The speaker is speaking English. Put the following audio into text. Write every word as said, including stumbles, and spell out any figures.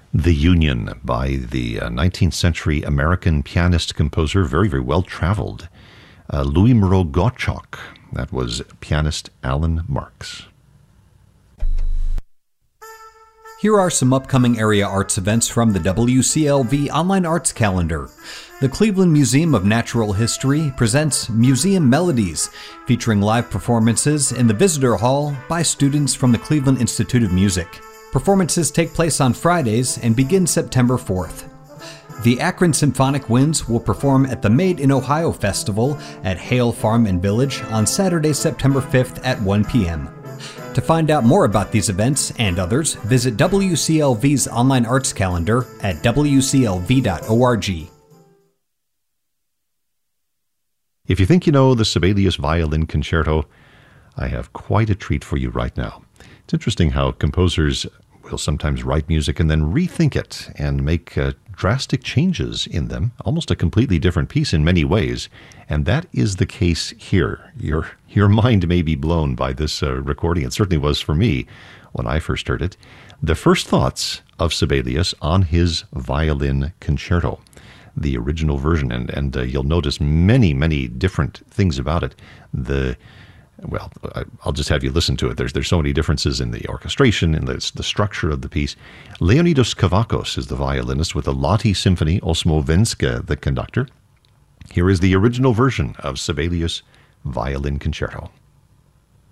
The Union by the uh, nineteenth century American pianist composer, very, very well traveled, uh, Louis Moreau Gottschalk. That was pianist Alan Marks. Here are some upcoming area arts events from the W C L V Online Arts Calendar. The Cleveland Museum of Natural History presents Museum Melodies, featuring live performances in the Visitor Hall by students from the Cleveland Institute of Music. Performances take place on Fridays and begin September fourth. The Akron Symphonic Winds will perform at the Made in Ohio Festival at Hale Farm and Village on Saturday, September fifth at one p.m. To find out more about these events and others, visit W C L V's online arts calendar at w c l v dot org. If you think you know the Sibelius Violin Concerto, I have quite a treat for you right now. It's interesting how composers will sometimes write music and then rethink it and make uh, drastic changes in them, almost a completely different piece in many ways. And that is the case here. Your your mind may be blown by this uh, recording. It certainly was for me when I first heard it. The first thoughts of Sibelius on his violin concerto, the original version, and, and uh, you'll notice many, many different things about it. The Well, I'll just have you listen to it. There's there's so many differences in the orchestration, in the, the structure of the piece. Leonidas Kavakos is the violinist with the Lahti Symphony, Osmo Venske the conductor. Here is the original version of Sibelius Violin Concerto.